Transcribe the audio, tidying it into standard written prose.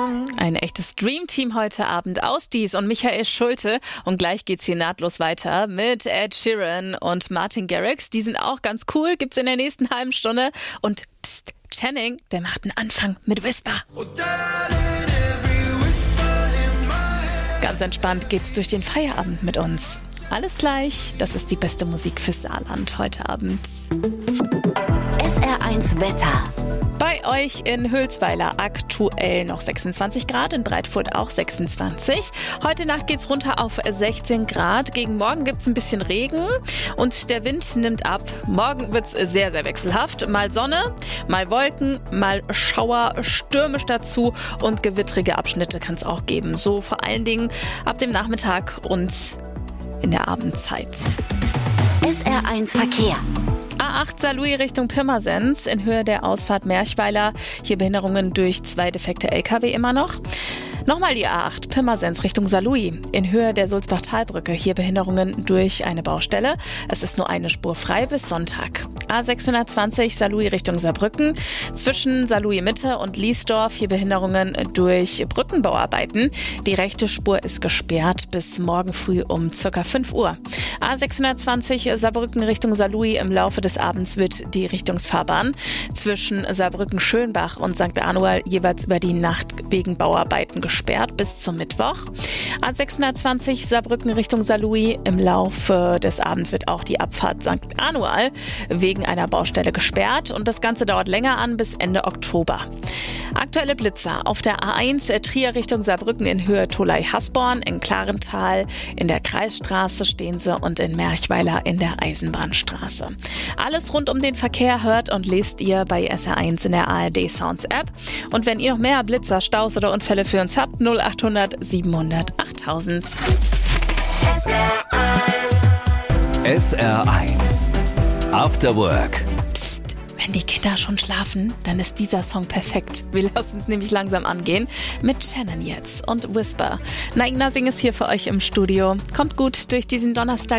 Ein echtes Dreamteam heute Abend aus Dies und Michael Schulte. Und gleich geht's hier nahtlos weiter mit Ed Sheeran und Martin Garrix. Die sind auch ganz cool, gibt's in der nächsten halben Stunde. Und pst, Channing, der macht einen Anfang mit Whisper. Ganz entspannt geht's durch den Feierabend mit uns. Alles gleich, das ist die beste Musik fürs Saarland heute Abend. SR1 Wetter. Bei euch in Hülsweiler aktuell noch 26 Grad, in Breitfurt auch 26. Heute Nacht geht's runter auf 16 Grad. Gegen morgen gibt's ein bisschen Regen und der Wind nimmt ab. Morgen wird's sehr, sehr wechselhaft. Mal Sonne, mal Wolken, mal Schauer, stürmisch dazu und gewittrige Abschnitte kann es auch geben. So vor allen Dingen ab dem Nachmittag und in der Abendzeit. SR1 Verkehr. A8 Saarlouis Richtung Pirmasens in Höhe der Ausfahrt Merchweiler. Hier Behinderungen durch 2 defekte LKW immer noch. Nochmal die A8 Pirmasens Richtung Saarlouis in Höhe der Sulzbach-Talbrücke. Hier Behinderungen durch eine Baustelle. Es ist nur eine Spur frei bis Sonntag. A620 Saarlouis Richtung Saarbrücken. Zwischen Saarlouis Mitte und Liesdorf hier Behinderungen durch Brückenbauarbeiten. Die rechte Spur ist gesperrt bis morgen früh um ca. 5 Uhr. A620 Saarbrücken Richtung Saarlouis. Im Laufe des Abends wird die Richtungsfahrbahn zwischen Saarbrücken-Schönbach und St. Anual jeweils über die Nacht wegen Bauarbeiten gesperrt bis zum Mittwoch. A620 Saarbrücken Richtung Saarlouis. Im Laufe des Abends wird auch die Abfahrt St. Anual wegen einer Baustelle gesperrt und das Ganze dauert länger an bis Ende Oktober. Aktuelle Blitzer auf der A1 Trier Richtung Saarbrücken in Höhe Tholey-Hasborn, in Klarental, in der Kreisstraße stehen sie und in Merchweiler in der Eisenbahnstraße. Alles rund um den Verkehr hört und lest ihr bei SR1 in der ARD Sounds App. Und wenn ihr noch mehr Blitzer, Staus oder Unfälle für uns habt, 0800 700 8000. SR1 After Work. Psst. Wenn die Kinder schon schlafen, dann ist dieser Song perfekt. Wir lassen uns nämlich langsam angehen mit Shannon jetzt und Whisper. Naik Nasing ist hier für euch im Studio. Kommt gut durch diesen Donnerstag.